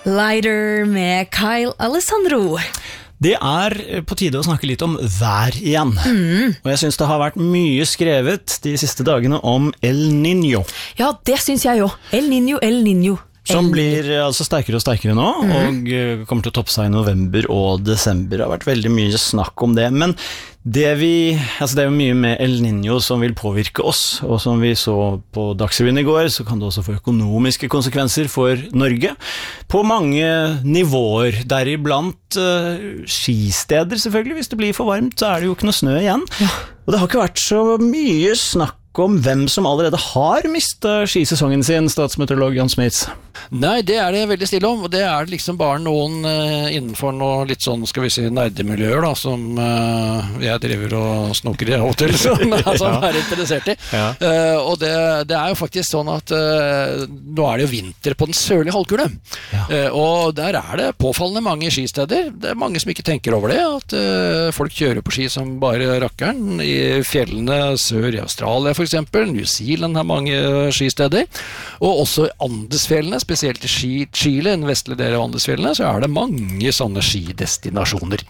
Lighter med Kyle Alessandro. Det på tide å snakke litt om vær igjen. Og jeg synes det har vært mye skrevet de siste dagene om El Niño. Ja, det synes jeg jo. El Niño, El Niño. Som blir altså sterkere og sterkere nå, og kommer til å toppe seg i november og desember. Det har vært veldig mye snakk om det, men det er jo mye med El Niño som vil påvirke oss, og som vi så på Dagsrevyen i går, så kan det også få økonomiske konsekvenser for Norge, på mange nivåer, deriblant skisteder selvfølgelig. Hvis det blir for varmt, så det jo ikke noe snø igjen. Ja. Og det har ikke vært så mye snakk om hvem som allerede har mistet skisesongen sin, statsmeteorolog Jan Smits. Nei, det det veldig stille om, og det det liksom bare noen innenfor noe litt sånn, skal vi si, nerdemiljøer da, som jeg driver og snoker i av og til, som interessert i. Ja. Og det jo faktisk sånn at nå det jo vinter på den sørlige halvkule, og der det påfallende mange skisteder. Det mange som ikke tenker over det, at folk kjører på ski som bare rakkeren i fjellene sør i Australia for eksempel. New Zealand har mange skisteder, og også Andesfjellene, spesielt i Chile, den vestlige delen av Andesfjellene, så det mange sånne skidestinasjoner.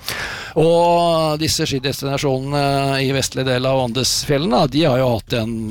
Og disse skidestinasjonene i vestlige delen av Andesfjellene, de har jo hatt en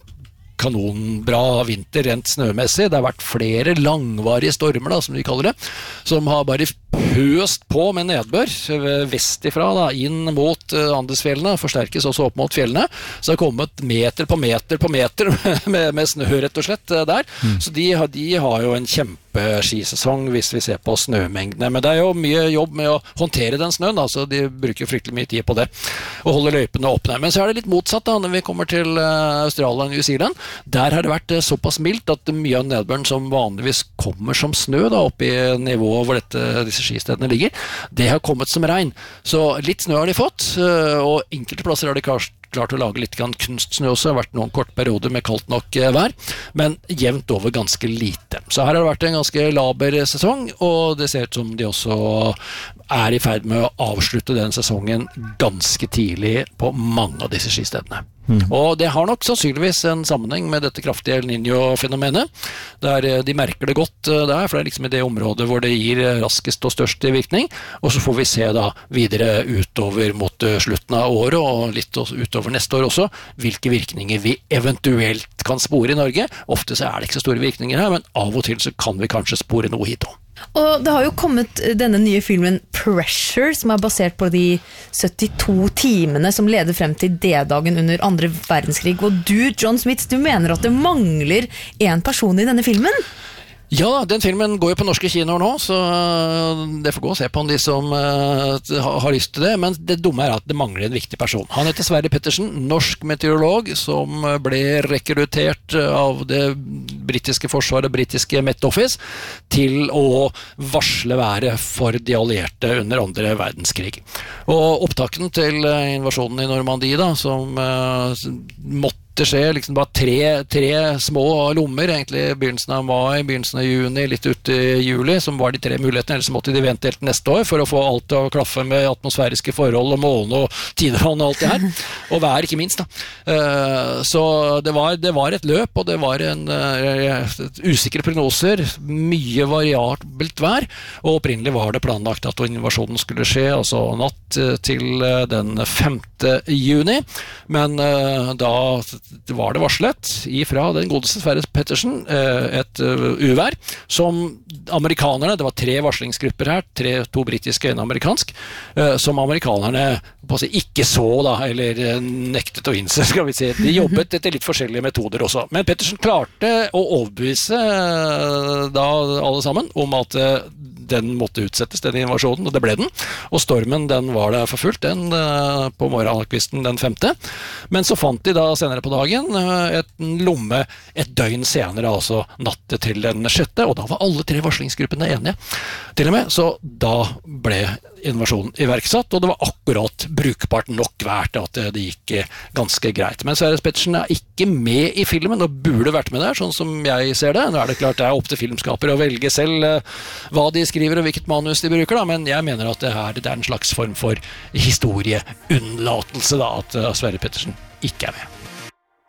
kanonbra vinter rent snømessig. Det har vært flere langvarige stormer, da, som de kaller det, som har bare pøst på med nedbør vestifra da, inn mot Andesfjellene, forsterkes også opp mot fjellene, så det har kommet meter på meter på meter med snø rett og slett der, så de har jo en kjempeskisesong hvis vi ser på snømengdene, men det jo mye jobb med å håndtere den snøen, da, så de bruker fryktelig mye tid på det, og holder løypene åpne, men så det litt motsatt da, når vi kommer til Australia og New Zealand, der har det vært såpass mildt at mye av nedbøren som vanligvis kommer som snø da, opp i nivået hvor disse skistedene ligger, det har kommet som regn. Så litt snø har de fått, og enkelte plasser har de klart å lage litt kunstsnø også. Det har vært noen kort perioder med kaldt nok vær, men jevnt over ganske lite. Så her har det vært en ganske laber sesong, og det ser ut som de også i ferd med å avslutte den sesongen ganske tidlig på mange av disse skistedene. Og det har nok sannsynligvis en sammenheng med dette kraftige El Niño-fenomenet, der de merker det godt der, for det liksom i det området hvor det gir raskest og størst virkning, og så får vi se da videre utover mot slutten av året, og litt utover neste år også, hvilke virkninger vi eventuelt kan spore i Norge. Ofte så det ikke så store virkninger her, men av og til så kan vi kanskje spore noe hit også. Og det har jo kommet denne nye filmen Pressure, som basert på de 72 timene som leder frem til D-dagen under andre verdenskrig. Og du, John Smits, du mener at det mangler en person i denne filmen? Ja, den filmen går jo på norske kinoer nå, så det får gå og se på de som har lyst til det, men det dumme at det mangler en viktig person. Han heter Sverre Pettersen, norsk meteorolog, som ble rekruttert av det britiske forsvaret, britiske Met Office, til å varsle været for de allierte under andre verdenskrig. Og opptakten til invasjonen i Normandie, da, som måtte skje liksom bare tre små lommer, egentlig begynnelsen av mai, begynnelsen av juni, litt ut i juli, som var de tre mulighetene, ellers måtte de vente helt neste år for å få alt til å klaffe med atmosfæriske forhold og måne og tidevann og alt det her, og vær ikke minst da. Så det var et løp, og det var usikre prognoser, mye variabelt vær, og opprinnelig var det planlagt at invasjonen skulle skje, altså natt til den 5. juni, men da var det varslet ifra den godeste Sverre Pettersen et uvær som amerikanerne, det var 3 varslingsgrupper her, 2 britiske og en amerikansk, som amerikanerne ikke så da, eller nektet å innse, skal vi si. De jobbet etter litt forskjellige metoder også, men Pettersen klarte å overbevise da alle sammen om at den måtte utsettes, den invasjonen, og det ble den. Og stormen, den var der for fullt, den på morgenkvisten den 5. Men så fant de da senere på dagen en lomme et døgn senere, altså natt til den 6., og da var alle 3 varslingsgruppene enige, til og med. Så da ble invasjonen iverksatt, og det var akkurat brukbart nok vært at det gikk ganske greit. Men Sverre Pettersen ikke med i filmen, og burde vært med der, sånn som jeg ser det. Nå det klart det opp til filmskapere å velge selv hva de skriver og hvilket manus de bruker, da, men jeg mener at det en slags form for historieunnlatelse da, at Sverre Pettersen ikke med.